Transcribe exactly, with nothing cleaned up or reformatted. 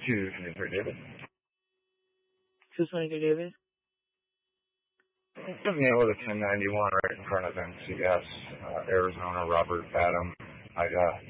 two twenty-three, David. two twenty-three, David? Yeah, with a ten ninety-one right in front of M C S, uh, Arizona, Robert Adam. I got